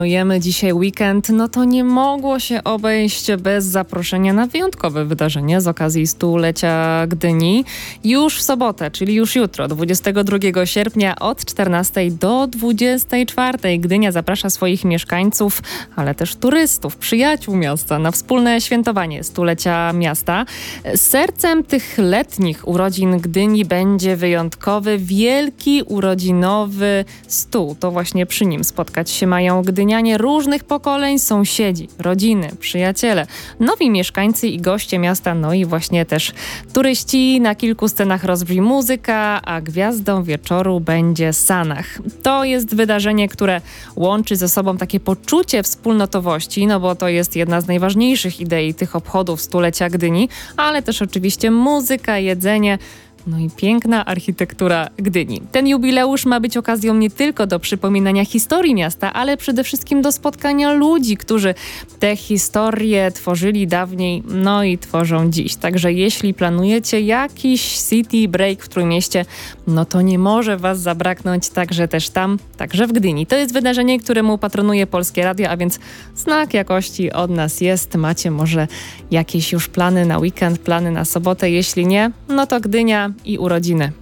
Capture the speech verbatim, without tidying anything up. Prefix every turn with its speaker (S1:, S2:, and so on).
S1: Planujemy dzisiaj weekend, no to nie mogło się obejść bez zaproszenia na wyjątkowe wydarzenie z okazji stulecia Gdyni. Już w sobotę, czyli już jutro, dwudziestego drugiego sierpnia od czternastej do dwudziestej czwartej Gdynia zaprasza swoich mieszkańców, ale też turystów, przyjaciół miasta na wspólne świętowanie stulecia miasta. Sercem tych letnich urodzin Gdyni będzie wyjątkowy, wielki, urodzinowy stół. To właśnie przy nim spotkać się mają Gdynianie różnych pokoleń, sąsiedzi, rodziny, przyjaciele, nowi mieszkańcy i goście miasta, no i właśnie też turyści. Na kilku scenach rozbrzmi muzyka, a gwiazdą wieczoru będzie Sanach. To jest wydarzenie, które łączy ze sobą takie poczucie wspólnotowości, no bo to jest jedna z najważniejszych idei tych obchodów stulecia Gdyni, ale też oczywiście muzyka, jedzenie, no i piękna architektura Gdyni. Ten jubileusz ma być okazją nie tylko do przypominania historii miasta, ale przede wszystkim do spotkania ludzi, którzy te historie tworzyli dawniej, no i tworzą dziś. Także jeśli planujecie jakiś city break w Trójmieście, no to nie może was zabraknąć także też tam, także w Gdyni. To jest wydarzenie, któremu patronuje Polskie Radio, a więc znak jakości od nas jest. Macie może jakieś już plany na weekend, plany na sobotę? Jeśli nie, no to Gdynia i urodziny.